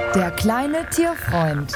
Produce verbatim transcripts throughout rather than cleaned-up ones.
Der kleine Tierfreund.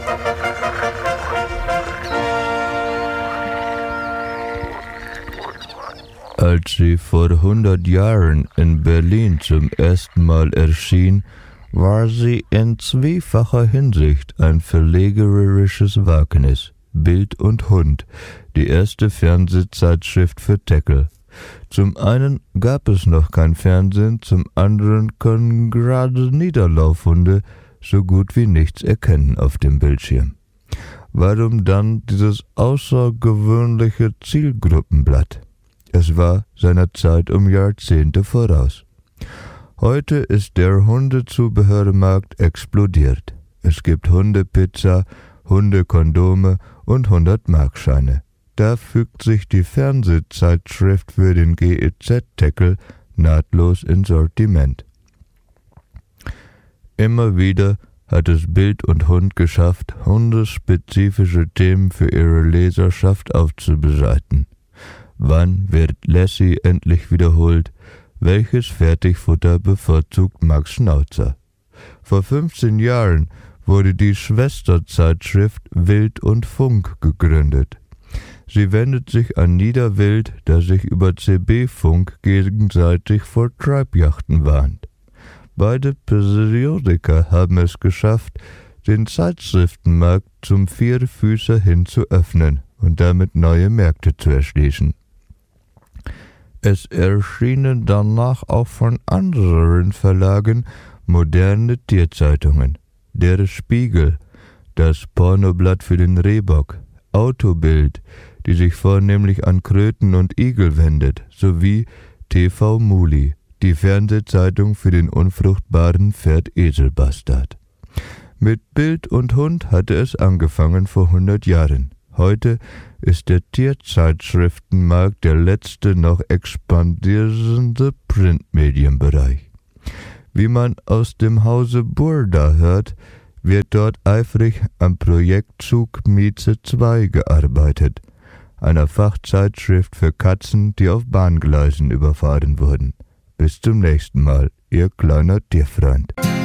Als sie vor hundert Jahren in Berlin zum ersten Mal erschien, war sie in zweifacher Hinsicht ein verlegerisches Wagnis. Bild und Hund, die erste Fernsehzeitschrift für Tackle. Zum einen gab es noch kein Fernsehen, zum anderen können gerade Niederlaufhunde so gut wie nichts erkennen auf dem Bildschirm. Warum dann dieses außergewöhnliche Zielgruppenblatt? Es war seiner Zeit um Jahrzehnte voraus. Heute ist der Hundezubehörmarkt explodiert. Es gibt Hundepizza, Hundekondome und hundert-Markscheine. Da fügt sich die Fernsehzeitschrift für den G E Z-Tackle nahtlos ins Sortiment. Immer wieder hat es Bild und Hund geschafft, hundespezifische Themen für ihre Leserschaft aufzubereiten. Wann wird Lassie endlich wiederholt? Welches Fertigfutter bevorzugt Max Schnauzer? Vor fünfzehn Jahren wurde die Schwesterzeitschrift Wild und Funk gegründet. Sie wendet sich an Niederwild, das sich über C B-Funk gegenseitig vor Treibjachten warnt. Beide Periodiker haben es geschafft, den Zeitschriftenmarkt zum Vierfüßer hin zu öffnen und damit neue Märkte zu erschließen. Es erschienen danach auch von anderen Verlagen moderne Tierzeitungen. Der Spiegel, das Pornoblatt für den Rehbock, Autobild, die sich vornehmlich an Kröten und Igel wendet, sowie T V Muli, die Fernsehzeitung für den unfruchtbaren Pferd-Esel-Bastard. Mit Bild und Hund hatte es angefangen vor hundert Jahren. Heute ist der Tierzeitschriftenmarkt der letzte noch expandierende Printmedienbereich. Wie man aus dem Hause Burda hört, wird dort eifrig am Projekt Zug Mieze zwei gearbeitet, einer Fachzeitschrift für Katzen, die auf Bahngleisen überfahren wurden. Bis zum nächsten Mal, Ihr kleiner Tierfreund.